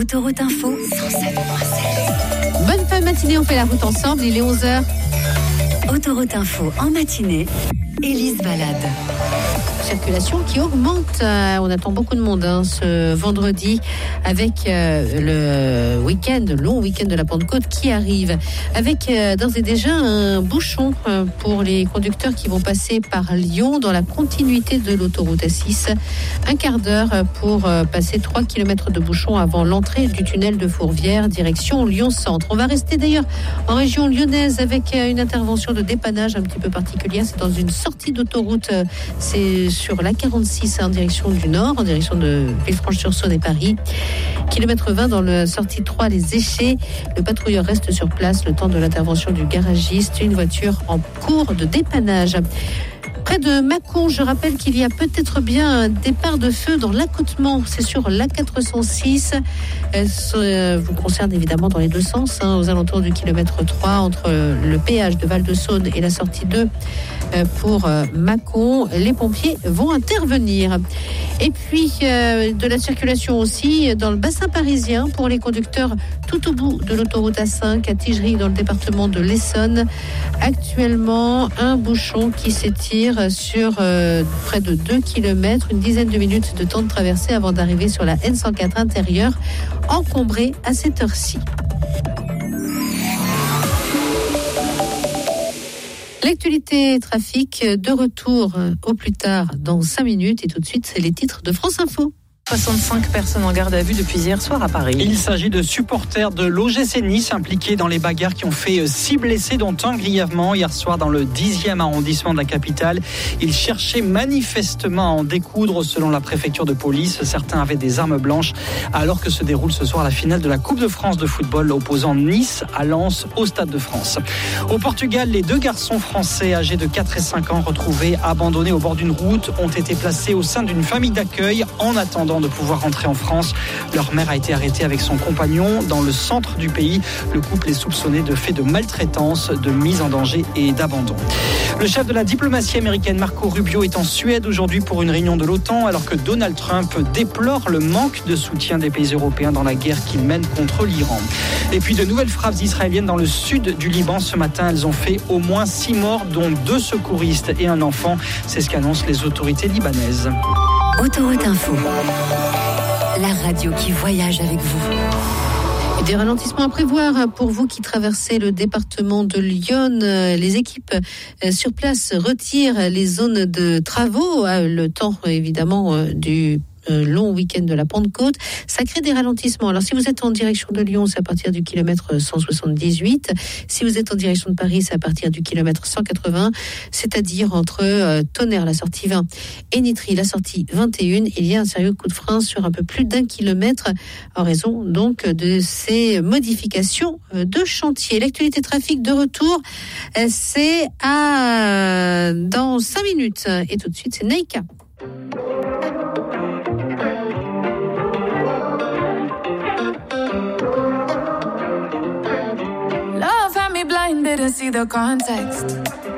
Autoroute Info 107.7. Bonne fin de matinée, on fait la route ensemble, il est 11h. Autoroute Info en matinée, Élise Balade. Circulation qui augmente. On attend beaucoup de monde ce vendredi avec le long week-end de la Pentecôte qui arrive. Avec d'ores et déjà un bouchon pour les conducteurs qui vont passer par Lyon dans la continuité de l'autoroute A6. Un quart d'heure pour passer 3 km de bouchon avant l'entrée du tunnel de Fourvière, direction Lyon-Centre. On va rester d'ailleurs en région lyonnaise avec une intervention de dépannage un petit peu particulière. C'est dans une sortie d'autoroute. C'est sur la 46 en direction du nord, en direction de Villefranche-sur-Saône et Paris. Kilomètre 20 dans la sortie 3, les Échets. Le patrouilleur reste sur place le temps de l'intervention du garagiste. Une voiture en cours de dépannage. Près de Mâcon, je rappelle qu'il y a peut-être bien un départ de feu dans l'accotement. C'est sur l'A406. Elle vous concerne évidemment dans les deux sens, aux alentours du kilomètre 3, entre le péage de Val-de-Saône et la sortie 2 pour Mâcon. Les pompiers vont intervenir. Et puis, de la circulation aussi dans le bassin parisien pour les conducteurs tout au bout de l'autoroute A5 à Tigerie dans le département de l'Essonne. Actuellement, un bouchon qui s'étire sur près de 2 km, une dizaine de minutes de temps de traversée avant d'arriver sur la N104 intérieure, encombrée à cette heure-ci. L'actualité trafic de retour au plus tard dans 5 minutes et tout de suite, c'est les titres de France Info. 65 personnes en garde à vue depuis hier soir à Paris. Il s'agit de supporters de l'OGC Nice impliqués dans les bagarres qui ont fait 6 blessés, dont un grièvement hier soir dans le 10e arrondissement de la capitale. Ils cherchaient manifestement à en découdre selon la préfecture de police. Certains avaient des armes blanches alors que se déroule ce soir la finale de la Coupe de France de football opposant Nice à Lens au Stade de France. Au Portugal, les 2 garçons français âgés de 4 et 5 ans retrouvés abandonnés au bord d'une route ont été placés au sein d'une famille d'accueil en attendant de pouvoir rentrer en France. Leur mère a été arrêtée avec son compagnon dans le centre du pays. Le couple est soupçonné de faits de maltraitance, de mise en danger et d'abandon. Le chef de la diplomatie américaine, Marco Rubio, est en Suède aujourd'hui pour une réunion de l'OTAN alors que Donald Trump déplore le manque de soutien des pays européens dans la guerre qu'ils mènent contre l'Iran. Et puis de nouvelles frappes israéliennes dans le sud du Liban ce matin. Elles ont fait au moins 6 morts, dont 2 secouristes et un enfant. C'est ce qu'annoncent les autorités libanaises. Autoroute Info, la radio qui voyage avec vous. Des ralentissements à prévoir pour vous qui traversez le département de Lyon. Les équipes sur place retirent les zones de travaux, le temps évidemment du long week-end de la Pentecôte. Ça crée des ralentissements. Alors si vous êtes en direction de Lyon, c'est à partir du kilomètre 178. Si vous êtes en direction de Paris, c'est à partir du kilomètre 180, c'est-à-dire entre Tonnerre, la sortie 20, et Nitry, la sortie 21. Il y a un sérieux coup de frein sur un peu plus d'1 kilomètre en raison donc de ces modifications de chantier. L'actualité trafic de retour, c'est dans 5 minutes. Et tout de suite, c'est Neika. Love had me blind, didn't see the context.